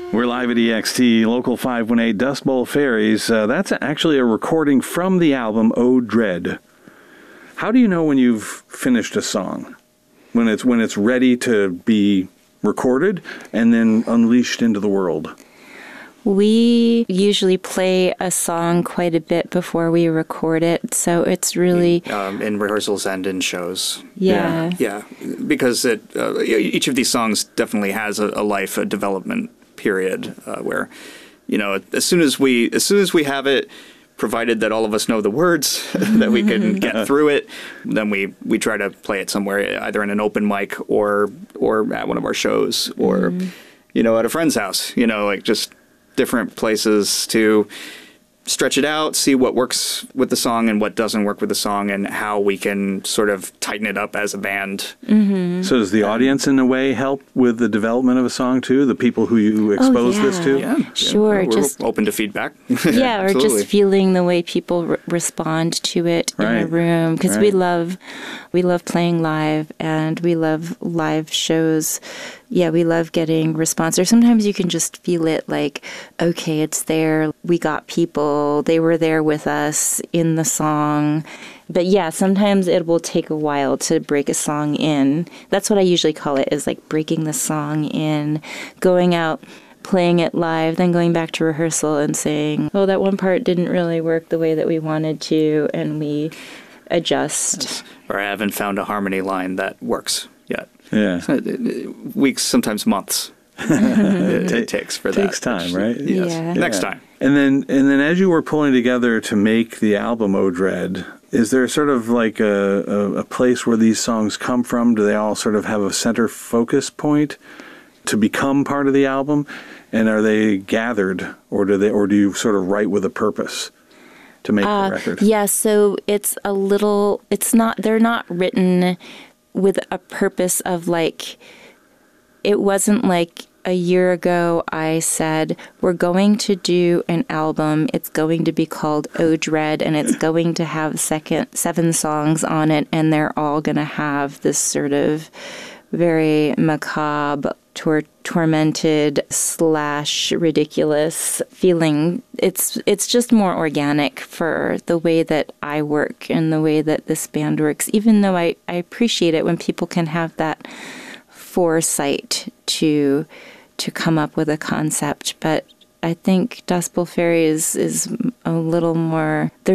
We're live at EXT, Local 518, Dust Bowl Fairies. That's actually a recording from the album Oh Dread. How do you know when you've finished a song? When it's ready to be recorded and then unleashed into the world? We usually play a song quite a bit before we record it, so it's really... in rehearsals and in shows. Yeah. Yeah, because each of these songs definitely has a life, a development period where, as soon as we have it, provided that all of us know the words, that we can get through it, then we try to play it somewhere, either in an open mic or at one of our shows, or at a friend's house, just different places to stretch it out, see what works with the song and what doesn't work with the song, and how we can sort of tighten it up as a band. Mm-hmm. So does the audience in a way help with the development of a song too? The people who you expose this to? Yeah, sure. We're just open to feedback. Yeah, or just feeling the way people respond to it in a room, because we love playing live and we love live shows. Yeah, we love getting response. Or sometimes you can just feel it like, okay, it's there. We got people. They were there with us in the song. But yeah, sometimes it will take a while to break a song in. That's what I usually call it, is like breaking the song in, going out, playing it live, then going back to rehearsal and saying, oh, that one part didn't really work the way that we wanted to, and we adjust. Yes. Or I haven't found a harmony line that works yet. Yeah. Weeks, sometimes months. It takes for that. Takes time, right? Yes. Yeah. Next time. And then as you were pulling together to make the album Oh Dread, is there sort of like a place where these songs come from? Do they all sort of have a center focus point to become part of the album? And are they gathered, or do you sort of write with a purpose to make the record? Yeah, so they're not written with a purpose of it wasn't like a year ago I said, we're going to do an album, it's going to be called Oh Dread, and it's going to have 7 songs on it, and they're all going to have this sort of very macabre, tormented / ridiculous feeling. It's just more organic for the way that I work and the way that this band works, even though I appreciate it when people can have that foresight to come up with a concept. But I think Dust Bowl Fairies is a little more,